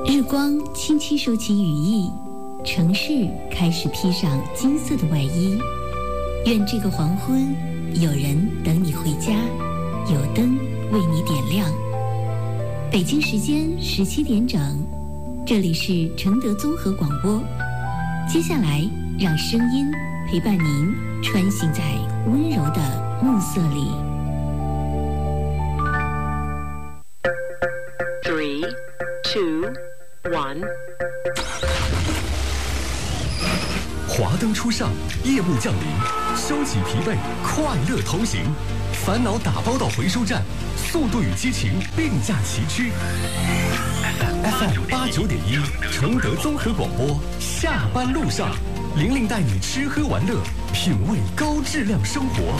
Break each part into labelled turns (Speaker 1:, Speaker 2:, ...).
Speaker 1: 日光轻轻收起羽翼，城市开始披上金色的外衣。愿这个黄昏，有人等你回家，有灯为你点亮。北京时间17点整，这里是承德综合广播。接下来，让声音陪伴您穿行在温柔的暮色里。
Speaker 2: 3, 2, 1。
Speaker 3: 华灯初上，夜幕降临，收起疲惫，快乐同行，烦恼打包到回收站，速度与激情并驾齐驱。FM 89.1，承德综合广播，下班路上，玲玲带你吃喝玩乐，品味高质量生活。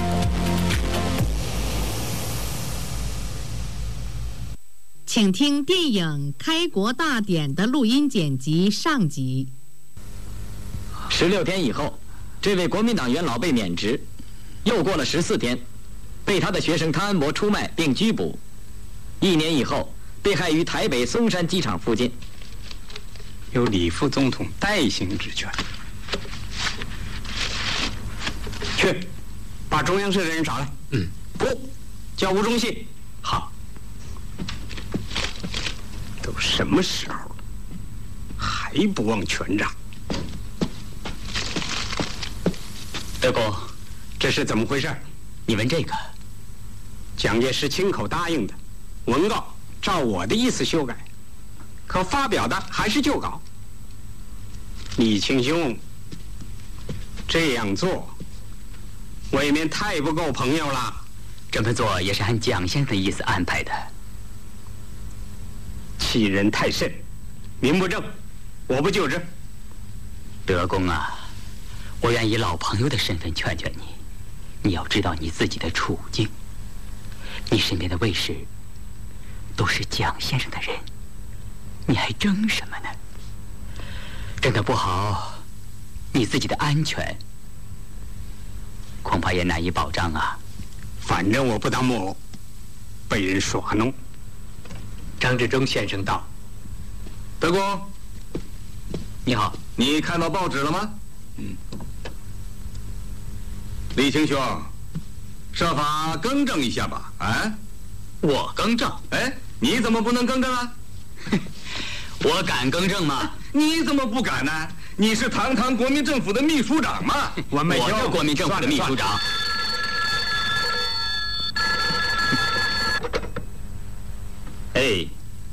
Speaker 4: 请听电影《开国大典》的录音剪辑上集。
Speaker 5: 16天以后，这位国民党元老被免职。又过了14天，被他的学生汤恩伯出卖并拘捕。1年以后，被害于台北松山机场附近。
Speaker 6: 由李副总统代行职权。去，把中央社的人找来。不，叫吴忠信。好。都什么时候了，还不忘权杖？德公，这是怎么回事？
Speaker 5: 你问这个？
Speaker 6: 蒋介石亲口答应的，文告照我的意思修改，可发表的还是旧稿。李清兄这样做，未免太不够朋友了。
Speaker 5: 这么做也是按蒋先生的意思安排的。
Speaker 6: 欺人太甚，名不正，我不就之。
Speaker 5: 德公啊，我愿以老朋友的身份劝劝你，你要知道你自己的处境。你身边的卫士都是蒋先生的人，你还争什么呢？真的不好，你自己的安全恐怕也难以保障啊。
Speaker 6: 反正我不当木偶，被人耍弄。
Speaker 5: 张治中先生到。
Speaker 7: 德公，
Speaker 5: 你好，
Speaker 7: 你看到报纸了吗？李清兄，设法更正一下吧。啊，
Speaker 5: 我更正？
Speaker 7: 哎，你怎么不能更正啊？
Speaker 5: 我敢更正吗？
Speaker 7: 你怎么不敢呢？你是堂堂国民政府的秘书长嘛。
Speaker 5: 我是国民政府的秘书长。哎，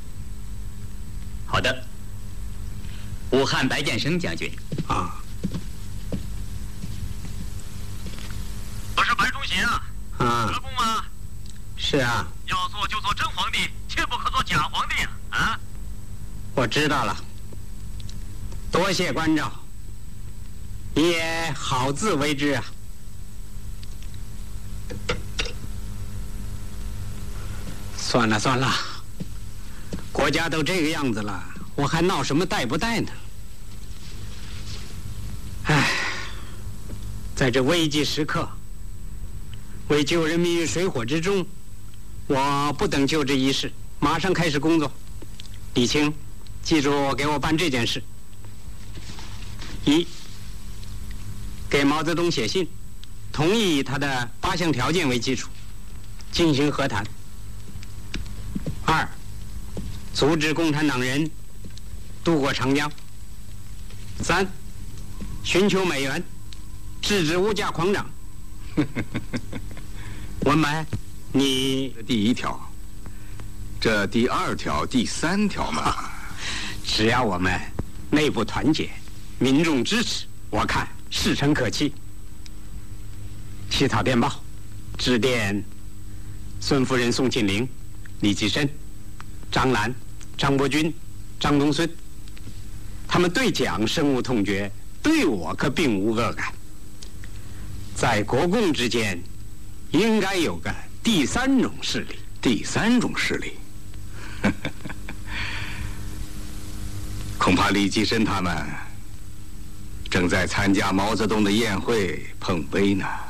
Speaker 5: 好的。武汉白建生将军
Speaker 6: 啊，
Speaker 8: 我是白崇禧啊。德公吗？
Speaker 6: 是啊。
Speaker 8: 要做就做真皇帝，切不可做假皇帝啊！啊，
Speaker 6: 我知道了，多谢关照。你也好自为之啊。算了算了。国家都这个样子了，我还闹什么带不带呢？唉，在这危急时刻，为救人民于水火之中，我不等就这一事，马上开始工作。李清，记住给我办这件事：一，给毛泽东写信，同意以他的8项条件为基础进行和谈；二，阻止共产党人渡过长江；三，寻求美元，制止物价狂涨。文白，你
Speaker 7: 第1条，这第2条、第3条嘛，
Speaker 6: 只要我们内部团结，民众支持，我看事成可期。起草电报，致电孙夫人宋庆龄、李济深、张澜、张伯钧、张东荪，他们对蒋深恶痛绝，对我可并无恶感。在国共之间，应该有个第3种势力。
Speaker 7: 第3种势力，恐怕李济深他们正在参加毛泽东的宴会碰杯呢。